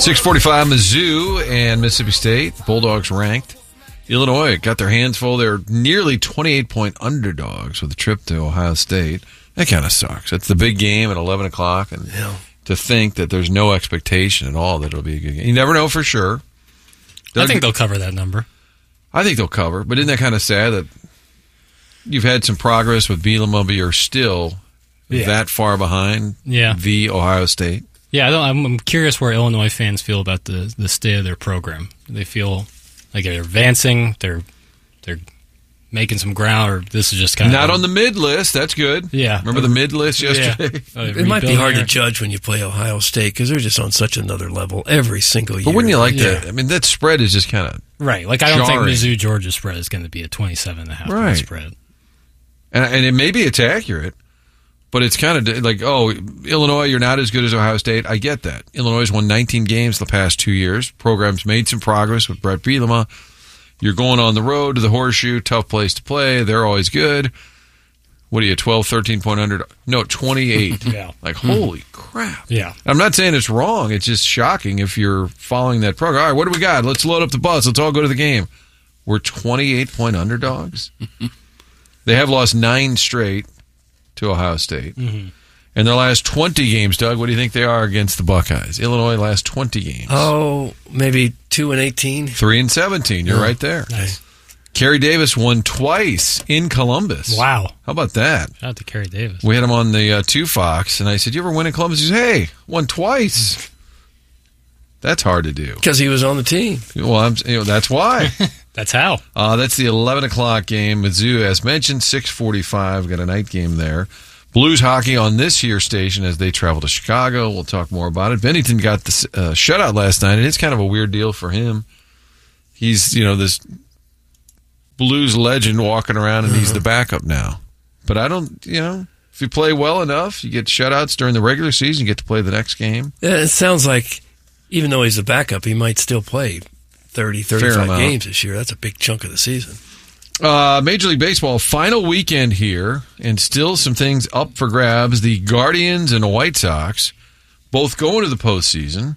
6:45, Mizzou and Mississippi State. Bulldogs ranked. Illinois got their hands full. They're nearly 28-point underdogs with a trip to Ohio State. That kind of sucks. It's the big game at 11 o'clock, and to think that there's no expectation at all that it'll be a good game. You never know for sure. I think they'll cover that number. I think they'll cover, but isn't that kind of sad that you've had some progress with Bielema, but you're still that far behind the Ohio State? Yeah, I'm curious where Illinois fans feel about the state of their program. Do they feel like they're advancing, they're making some ground, or this is just kind of... Not on the mid list, that's good. Yeah. Remember the mid list yesterday? Yeah. It might be hard to judge when you play Ohio State because they're just on such another level every single year. But wouldn't you like that? I mean, that spread is just kind of right. Like, I don't think Mizzou-Georgia spread is going to be a 27.5 spread. And maybe it's accurate, but it's kind of like, Illinois, you're not as good as Ohio State. I get that. Illinois has won 19 games the past 2 years. Program's made some progress with Brett Bielema. You're going on the road to the Horseshoe, tough place to play. They're always good. What are you, 12, 13-point under? No, 28. Like, holy crap. Yeah. I'm not saying it's wrong. It's just shocking if you're following that program. All right, what do we got? Let's load up the bus. Let's all go to the game. We're 28-point underdogs. They have lost 9 straight to Ohio State. Mm-hmm. And their last 20 games, Doug, what do you think they are against the Buckeyes? Illinois last 20 games. Oh, maybe 2-18. 3-17. You're right there. Nice. Kerry Davis won twice in Columbus. Wow. How about that? Shout out to Kerry Davis. We had him on the 2 Fox, and I said, you ever win in Columbus? He said, hey, won twice. That's hard to do. Because he was on the team. Well, that's why. That's how. That's the 11 o'clock game. Mizzou, as mentioned, 6:45. Got a night game there. Blues hockey on this here station as they travel to Chicago. We'll talk more about it. Bennington got the shutout last night, and it's kind of a weird deal for him. He's, this Blues legend walking around, and he's the backup now. But I don't, if you play well enough, you get shutouts during the regular season, you get to play the next game. Yeah, it sounds like even though he's a backup, he might still play 30, 35 games this year. That's a big chunk of the season. Major League Baseball, final weekend here, and still some things up for grabs. The Guardians and the White Sox both going to the postseason,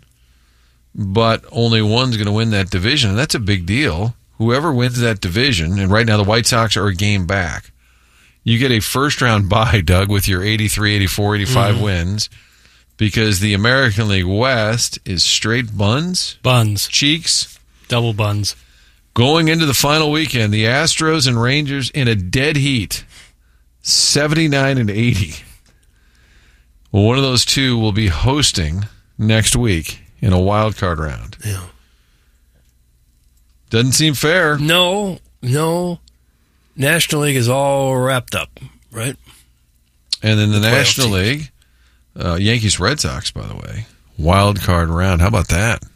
but only one's going to win that division, and that's a big deal. Whoever wins that division, and right now the White Sox are a game back, you get a first-round bye, Doug, with your 83, 84, 85 wins, because the American League West is straight buns. Buns. Cheeks. Double buns. Going into the final weekend, the Astros and Rangers in a dead heat, 79-80. Well, one of those two will be hosting next week in a wild card round. Yeah. Doesn't seem fair. No. National League is all wrapped up, right? And then the National League, Yankees Red Sox, by the way, wild card round. How about that?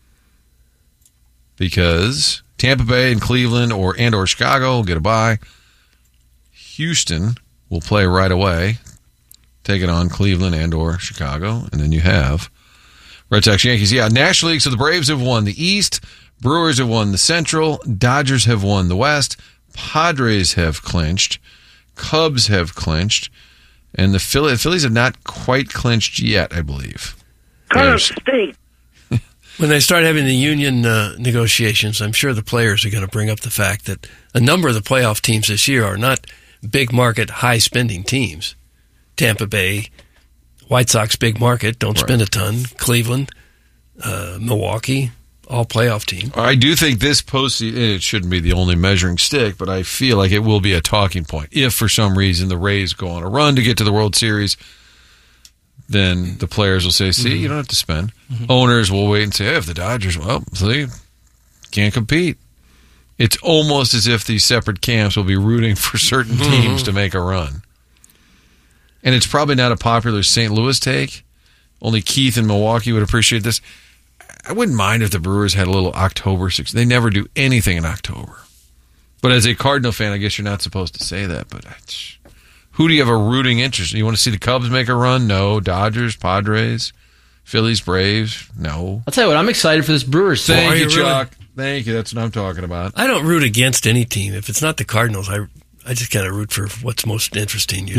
Because Tampa Bay and Cleveland or Chicago will get a bye. Houston will play right away, taking on Cleveland and or Chicago. And then you have Red Sox, Yankees. Yeah, National League, so the Braves have won the East. Brewers have won the Central. Dodgers have won the West. Padres have clinched. Cubs have clinched. And the Phillies have not quite clinched yet, I believe. State. When they start having the union negotiations, I'm sure the players are going to bring up the fact that a number of the playoff teams this year are not big market, high spending teams. Tampa Bay, White Sox, big market, don't spend a ton. Cleveland, Milwaukee, all playoff teams. I do think this postseason, it shouldn't be the only measuring stick, but I feel like it will be a talking point. If for some reason the Rays go on a run to get to the World Series, then the players will say, see, you don't have to spend. Owners will wait and say, hey, if the Dodgers, see, can't compete. It's almost as if these separate camps will be rooting for certain teams to make a run. And it's probably not a popular St. Louis take. Only Keith in Milwaukee would appreciate this. I wouldn't mind if the Brewers had a little October 6th. They never do anything in October. But as a Cardinal fan, I guess you're not supposed to say that, but who do you have a rooting interest in? You want to see the Cubs make a run? No. Dodgers, Padres, Phillies, Braves? No. I'll tell you what, I'm excited for this Brewers team. Thank you, Chuck. Thank you. That's what I'm talking about. I don't root against any team. If it's not the Cardinals, I just kind of root for what's most interesting usually. Yeah.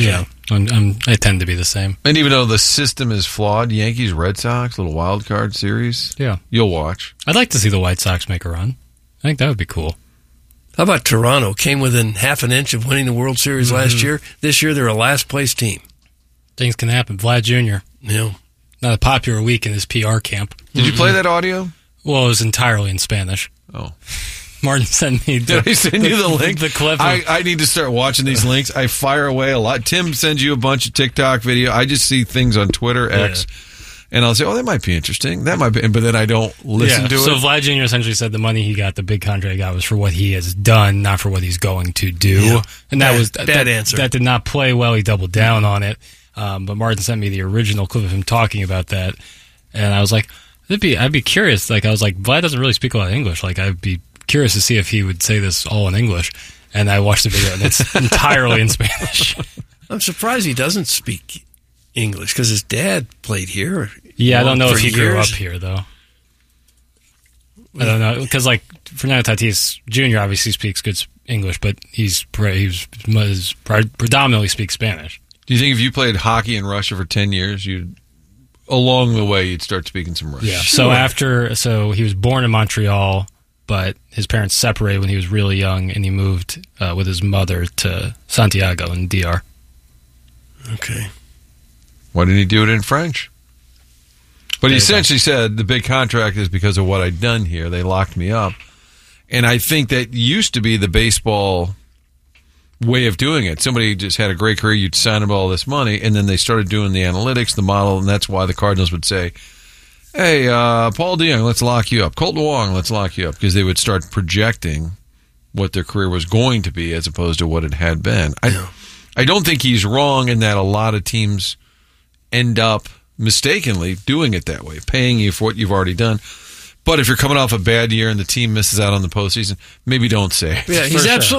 I tend to be the same. And even though the system is flawed, Yankees, Red Sox, little wild card series, Yeah. you'll watch. I'd like to see the White Sox make a run. I think that would be cool. How about Toronto? Came within half an inch of winning the World Series last year. This year, they're a last-place team. Things can happen. Vlad Jr., Yeah. not a popular week in his PR camp. Did you play that audio? Well, it was entirely in Spanish. Oh. Martin sent me Did I send you the link? The clip. I need to start watching these links. I fire away a lot. Tim sends you a bunch of TikTok video. I just see things on Twitter, X, and I'll say, oh, that might be interesting. That might be, but then I don't listen to so it. Vlad Jr. essentially said the money he got, the big contract he got, was for what he has done, not for what he's going to do. Yeah. And that was bad answer. That did not play well. He doubled down on it. But Martin sent me the original clip of him talking about that, and I was like, I'd be curious. Like, I was like, Vlad doesn't really speak a lot of English. Like, I'd be curious to see if he would say this all in English. And I watched the video, and it's entirely in Spanish. I'm surprised he doesn't speak English because his dad played here. Yeah, I don't know for if he grew up years. here, though. I don't know, because, like, Fernando Tatis Jr. obviously speaks good English, but he's predominantly speaks Spanish. Do you think if you played hockey in Russia for 10 years, along the way, you'd start speaking some Russian? Yeah. Sure. So he was born in Montreal, but his parents separated when he was really young, and he moved with his mother to Santiago in DR. Okay. Why didn't he do it in French? But he There you go. essentially said the big contract is because of what I'd done here. They locked me up. And I think that used to be the baseball way of doing it. Somebody just had a great career, you'd sign them all this money, and then they started doing the analytics, the model, and that's why the Cardinals would say, hey, Paul DeYoung, let's lock you up. Colton Wong, let's lock you up, because they would start projecting what their career was going to be as opposed to what it had been. I don't think he's wrong in that a lot of teams end up mistakenly doing it that way, paying you for what you've already done. But if you're coming off a bad year and the team misses out on the postseason, maybe don't say it. Yeah, he's For sure. absolutely